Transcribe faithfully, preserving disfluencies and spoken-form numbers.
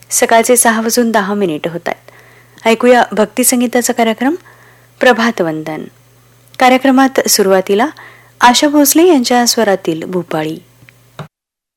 सकाळचे सहा वाजून दहा मिनिट होत आहेत. ऐकूया भक्ती संगीताचा कार्यक्रम प्रभात वंदन. कार्यक्रमात सुरुवातीला आशा भोसले यांच्या स्वरातील भूपाळी.